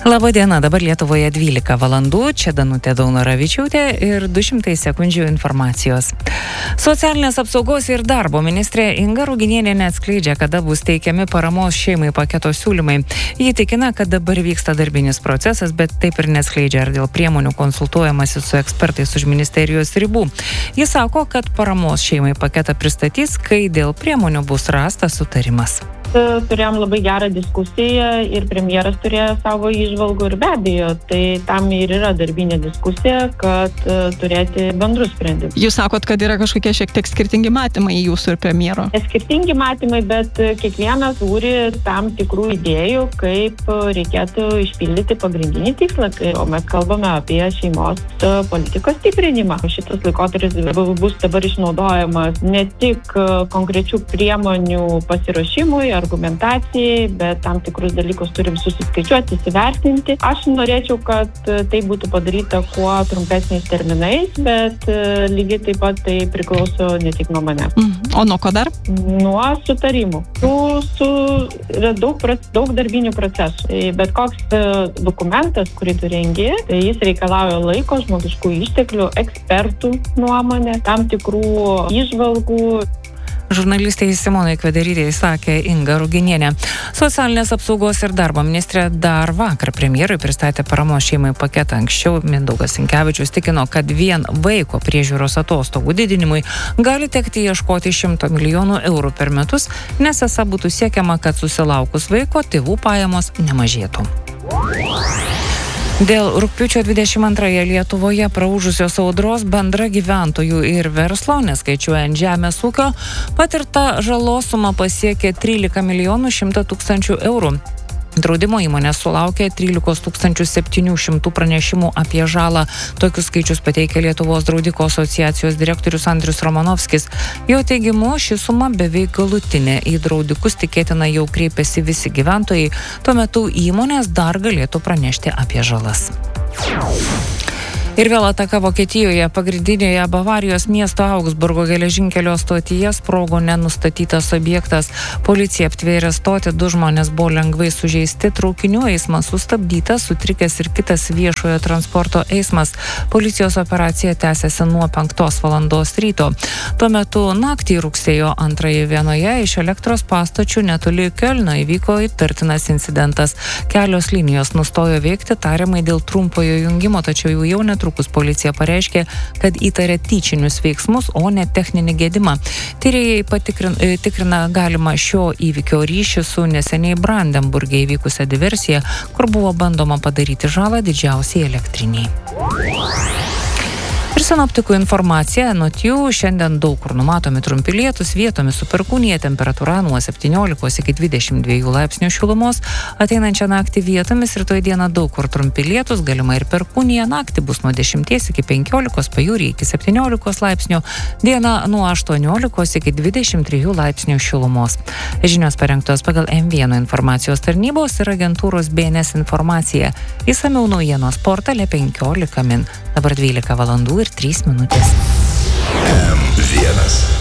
Labą dieną, dabar Lietuvoje 12 valandų, čia Danutė Daunoravičiūtė ir 200 sekundžių informacijos. Socialinės apsaugos ir darbo ministrė Inga Ruginienė neatskleidžia, kada bus teikiami paramos šeimai paketo siūlymai. Ji tikina, kad dabar vyksta darbinis procesas, bet taip ir neatskleidžia, ar dėl priemonių konsultuojamasi su ekspertais už ministerijos ribų. Jis sako, kad paramos šeimai paketą pristatys, kai dėl priemonių bus rastas sutarimas. Turėjom labai gerą diskusiją ir premjeras turėjo savo įžvalgų ir be abejo, tai tam ir yra darbinė diskusija, kad turėti bendrus sprendimus. Jūs sakot, kad yra kažkokie šiek tiek skirtingi matymai jūsų ir premjero? Skirtingi matymai, bet kiekvienas turi tam tikrų idėjų, kaip reikėtų išpildyti pagrindinį tikslą, o mes kalbame apie šeimos politikos stiprinimą. Šitas laikotarpis bus dabar išnaudojamas ne tik konkrečių priemonių pasiruošimui, argumentacijai, bet tam tikrus dalykus turim susiskaičiuoti, įsivertinti. Aš norėčiau, kad tai būtų padaryta kuo trumpesniais terminais, bet lygiai taip pat tai priklauso ne tik nuo manęs. O nuo ko dar? Nuo sutarimų. Yra daug darbinių procesų. Bet koks dokumentas, kurį tu rengi, jis reikalauja laiko, žmogiškų išteklių, ekspertų nuomonę, tam tikrų įžvalgų. Žurnalistė Simonai Kvederytė sakė Inga Ruginienė. Socialinės apsaugos ir darbo ministrė dar vakar premjerui pristatė paramos šeimai paketą. Anksčiau Mindaugas Sinkevičius tikino, kad vien vaiko priežiūros atostogų didinimui gali tekti ieškoti 100 milijonų eurų per metus, nes esą būtų siekiama, kad susilaukus vaiko tėvų pajamos nemažėtų. Dėl rugpjūčio 22 Lietuvoje praūžusios audros bendra gyventojų ir verslo, neskaičiuojant žemės ūkio, patirta žalos suma pasiekė 13 milijonų 100 tūkstančių eurų. Draudimo įmonės sulaukė 13 700 pranešimų apie žalą. Tokius skaičius pateikė Lietuvos draudiko asociacijos direktorius Andrius Romanovskis. Jo teigimu, ši suma beveik galutinė. Į draudikus tikėtina jau kreipėsi visi gyventojai. Tuo metu įmonės dar galėtų pranešti apie žalas. Ir vėl ataka Vokietijoje. Pagrindinėje Bavarijos miesto Augsburgo geležinkelio stotyje sprogo nenustatytas objektas. Policija aptvėrė stotį, 2 žmonės buvo lengvai sužeisti, traukinių eismas sustabdytas, sutrikęs ir kitas viešojo transporto eismas. Policijos operacija tęsiasi nuo 5 valandos ryto. Tuo metu naktį rugsėjo 2 vienoje iš elektros pastočių netoli Kiolno įvyko įtartinas incidentas. Kelios linijos nustojo veikti tariamai dėl trumpojo jungimo, tačiau jau netrukus policija pareiškė, kad įtarė tyčinius veiksmus, o ne techninį gedimą. Tyrėjai tikrina galimą šio įvykio ryšį su neseniai Brandenburge įvykusią diversiją, kur buvo bandoma padaryti žalą didžiausiai elektriniai. Ir sinoptikų informacija, anot jų šiandien daug kur numatomi trumpi lietūs, vietomis su perkūnija, temperatūra nuo 17 iki 22 laipsnių šilumos. Ateinančią naktį vietomis rytoj dieną daug kur trumpi lietūs, galima ir perkūnija, naktį bus nuo 10 iki 15, pajūryje iki 17 laipsnių, diena nuo 18 iki 23 laipsnių šilumos. Žinios parengtos pagal M1 informacijos tarnybos ir agentūros BNS informacija. Išsamiau naujienos portale 15 min. Dabar 12 valandų ir 3 minutės. M1.